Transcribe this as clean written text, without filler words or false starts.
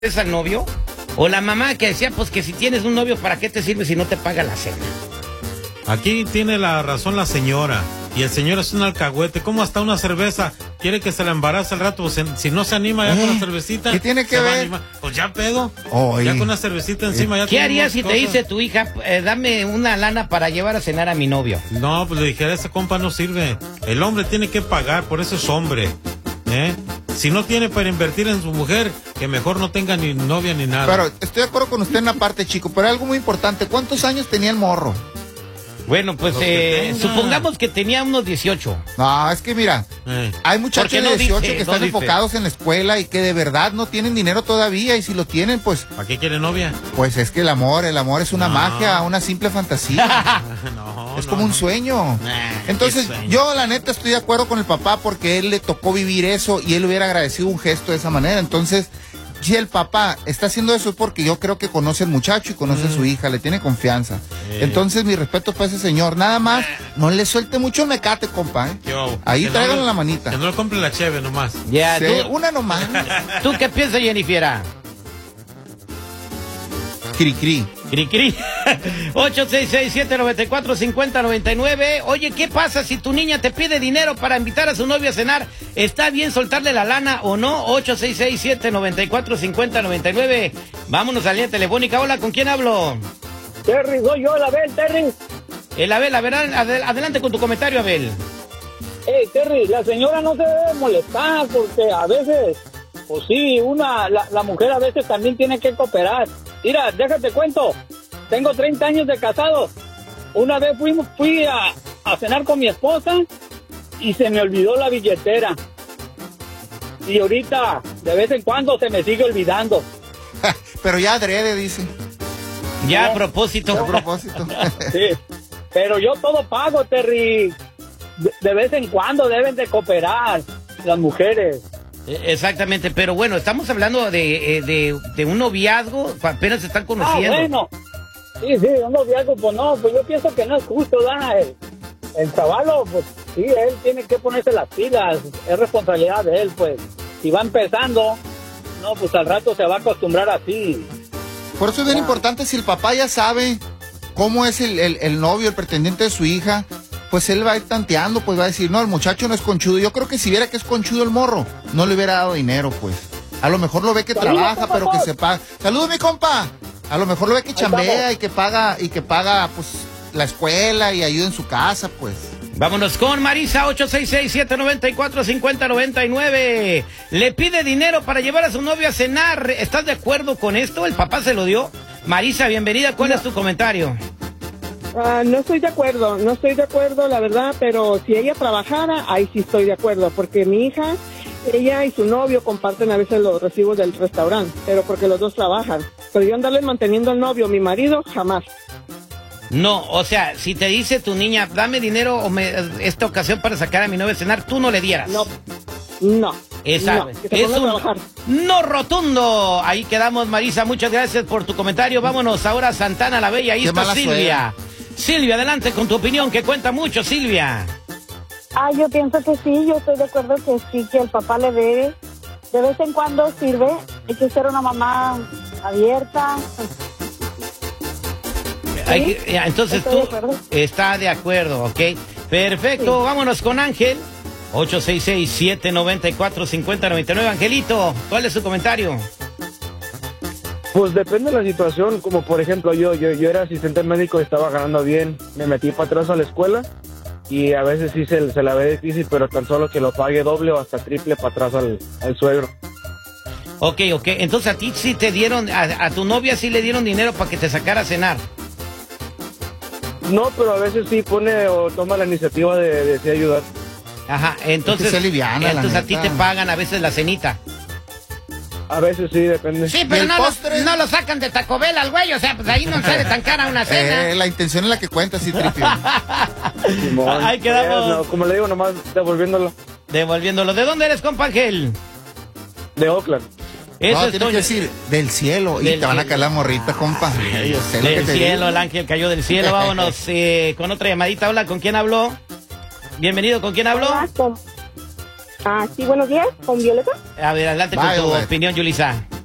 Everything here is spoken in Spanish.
es al novio? O la mamá que decía, pues que si tienes un novio, ¿para qué te sirve si no te paga la cena? Aquí tiene la razón la señora. Y el señor es un alcahuete. ¿Cómo hasta una cerveza quiere que se la embarace al rato? Pues si no se anima ya con la cervecita. ¿Qué tiene que ver? Pues ya pedo. Oy. Ya con una cervecita encima. Ya ¿Qué harías si cosas. te dice tu hija, dame una lana para llevar a cenar a mi novio? No, pues le dijera, ese compa no sirve. El hombre tiene que pagar, por eso es hombre. Si no tiene para invertir en su mujer, que mejor no tenga ni novia ni nada. Pero estoy de acuerdo con usted en la parte, chico, pero algo muy importante. ¿Cuántos años tenía el morro? Bueno, pues supongamos que tenía unos 18. No, es que mira, hay muchachos de 18 que están dice. enfocados en la escuela y que de verdad no tienen dinero todavía, y si lo tienen, pues... ¿Para qué quiere novia? Pues es que el amor es una magia, una simple fantasía. Es como un sueño. Entonces, yo la neta estoy de acuerdo con el papá porque él le tocó vivir eso y él hubiera agradecido un gesto de esa manera. Entonces, si el papá está haciendo eso es porque yo creo que conoce al muchacho y conoce a su hija, le tiene confianza. Entonces, mi respeto para ese señor. Nada más, no le suelte mucho mecate, compa. Ahí tráiganle la manita. Que no le compre la cheve nomás. Ya, Sí, una nomás. ¿Tú qué piensas, Jennifer? Cri-cri. Cri-cri. 866-794-5099. Oye, ¿qué pasa si tu niña te pide dinero para invitar a su novio a cenar? ¿Está bien soltarle la lana o no? 866-794-5099. Vámonos a la línea telefónica. Hola, ¿con quién hablo? Terry, soy yo, el Abel, Terry. El Abel, adelante con tu comentario, Abel. Hey, Terry, la señora no se debe molestar porque a veces, pues sí, la mujer a veces también tiene que cooperar. Mira, déjate cuento, tengo 30 años de casado. Una vez fui a cenar con mi esposa y se me olvidó la billetera. Y ahorita, de vez en cuando, se me sigue olvidando. Pero ya adrede, dice. Ya, No, a propósito. A propósito. Sí, pero yo todo pago, Terry. De vez en cuando deben de cooperar las mujeres. Exactamente, pero bueno, estamos hablando de un noviazgo, apenas se están conociendo. Bueno, sí, un noviazgo, pues no, pues yo pienso que no es justo, ¿verdad? El chavalo, pues sí, él tiene que ponerse las pilas, es responsabilidad de él, pues. Si va empezando, no, pues al rato se va a acostumbrar así. Por eso es bien importante, si el papá ya sabe cómo es el novio, el pretendiente de su hija, pues él va a ir tanteando, pues va a decir, no, el muchacho no es conchudo. Yo creo que si viera que es conchudo el morro, no le hubiera dado dinero, pues. A lo mejor lo ve que trabaja, pero que se paga. ¡Saludos, mi compa! A lo mejor lo ve que chambea y que paga, pues, la escuela y ayuda en su casa, pues. Vámonos con Marisa, 866-794-5099. Le pide dinero para llevar a su novio a cenar. ¿Estás de acuerdo con esto? ¿El papá se lo dio? Marisa, bienvenida. ¿Cuál es tu comentario? No estoy de acuerdo, la verdad, pero si ella trabajara, ahí sí estoy de acuerdo, porque mi hija, ella y su novio comparten a veces los recibos del restaurante, pero porque los dos trabajan. Pero yo andarle manteniendo al novio, mi marido, jamás. No, o sea, si te dice tu niña, dame dinero esta ocasión para sacar a mi novio a cenar, tú no le dieras. No. Esa, que se ponga a trabajar. No rotundo. Ahí quedamos, Marisa. Muchas gracias por tu comentario. Vámonos ahora a Santana la Bella. Ahí está Silvia. Silvia, adelante con tu opinión, que cuenta mucho, Silvia. Yo pienso que sí, yo estoy de acuerdo que sí, que el papá le debe. De vez en cuando sirve. Hay que ser una mamá abierta. Sí, entonces tú estás de acuerdo, ¿ok? Perfecto, sí. Vámonos con Ángel. 866-794-5099. Angelito, ¿cuál es su comentario? Pues depende de la situación, como por ejemplo yo era asistente médico y estaba ganando bien, me metí para atrás a la escuela y a veces sí se la ve difícil, pero tan solo que lo pague doble o hasta triple para atrás al suegro. Ok, entonces a ti sí te dieron, a tu novia sí le dieron dinero para que te sacara a cenar. No, pero a veces sí pone o toma la iniciativa de sí ayudar. Ajá, entonces, entonces a ti te pagan a veces la cenita. A veces sí, depende. Sí, pero no lo sacan de Taco Bell al güey, o sea, pues ahí no sale tan cara una cena. La intención es la que cuenta, sí, Tripio. Ahí quedamos. No, como le digo, nomás devolviéndolo. ¿De dónde eres, compa Ángel? De Oakland. Eso tienes que decir, del cielo, y te van a caer las morritas, compa. Del cielo, el ángel cayó del cielo. Vámonos con otra llamadita. Hola, ¿con quién habló? Bienvenido, ¿con quién habló? Sí, buenos días, con Violeta. A ver, adelante con tu opinión, Yulisa.